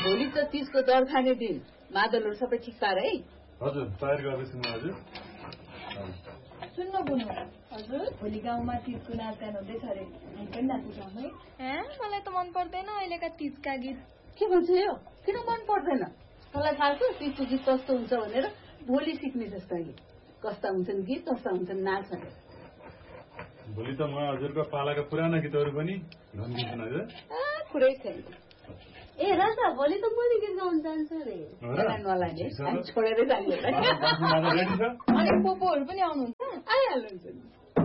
भोलि त 30 को दर खाने दिन मादलहरु सबै ठिक पार है हजुर तयार गर्दैछु म हजुर सुन्न बुनु हजुर भोलि गाउँमा 30 को नाचगान हुँदैछ अरे हामी पनि नाच्नु जाऊँ है मलाई त मन पर्दैन अहिलेका 30 का गीत के भन्छ यो किन मन पर्दैन मलाई थाहा छ 30 को गीत कस्तो हुन्छ भनेर भोलि सिक्ने जस्ता गीत कस्ता हुन्छन् गीत कस्ता हुन्छन् नाच भोलि त म हजुरको पालाका पुराना गीतहरु पनि गाउँदिन्छु हजुर कुरै छैन ए राजा भोलि त मैले गीत गाउन जान्छ रे नलागे छोडेरै जाने अनि पोपोहरु पनि आउनुहुन्छ आइहाल्नुहुन्छ